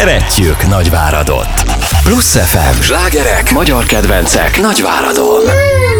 Szeretjük Nagyváradot. Plusz FM. Slágerek, magyar kedvencek Nagyváradon.